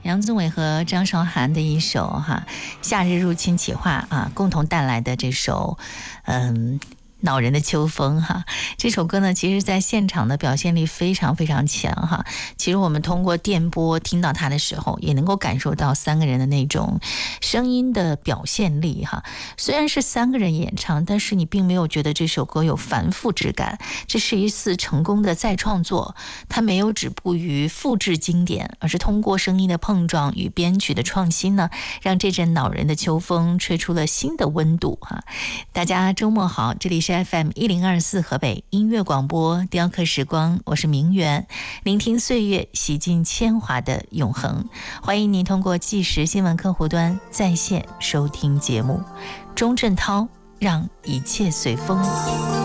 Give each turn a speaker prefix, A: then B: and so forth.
A: 杨宗纬和张韶涵的一首夏日入侵企划共同带来的这首恼人的秋风这首歌呢，其实在现场的表现力非常非常强其实我们通过电波听到它的时候，也能够感受到三个人的那种声音的表现力虽然是三个人演唱，但是你并没有觉得这首歌有繁复之感，这是一次成功的再创作，它没有止步于复制经典，而是通过声音的碰撞与编曲的创新呢，让这阵恼人的秋风吹出了新的温度大家周末好，这里是FM 1024河北音乐广播雕刻时光，我是明媛，聆听岁月洗尽铅华的永恒。欢迎您通过纪实新闻客户端在线收听节目。钟镇涛，让一切随风。